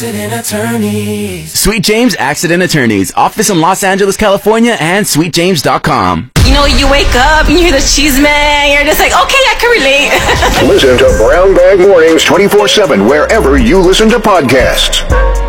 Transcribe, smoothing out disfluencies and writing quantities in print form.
Accident Attorneys. Sweet James Accident Attorneys. Office in Los Angeles, California, and sweetjames.com. You know, you wake up and you hear the cheese man, you're just like, okay, I can relate. Listen to Brown Bag Mornings 24/7 wherever you listen to podcasts.